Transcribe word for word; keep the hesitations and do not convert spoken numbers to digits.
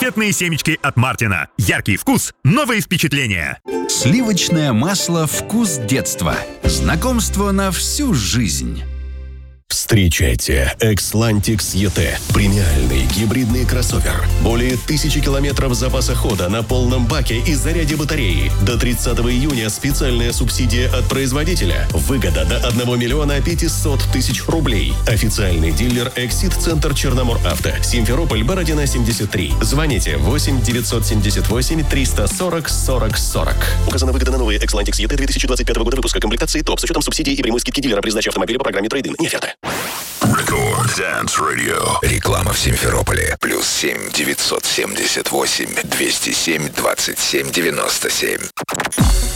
Конфетные семечки от Мартина. Яркий вкус, новые впечатления. Сливочное масло «Вкус детства». Знакомство на всю жизнь. Встречайте Xlantix и ти. Премиальный гибридный кроссовер. Более тысячи километров запаса хода на полном баке и заряде батареи. До тридцатого июня специальная субсидия от производителя. Выгода до одного миллиона пятисот тысяч рублей. Официальный дилер Эксид Центр Черномор Авто. Симферополь, Бородина, семьдесят три. Звоните восемь девятьсот семьдесят восемь триста сорок сорок сорок. Указана выгода на новые Xlantix и ти две тысячи двадцать пятого года выпуска, комплектации топ с учетом субсидий и прямой скидки дилера при сдаче автомобиля по программе трейд-ин. Не оферта. Record Dance Radio. Реклама в Симферополе. Плюс семь девятьсот семьдесят восемь двести семь двадцать семь девяносто семь.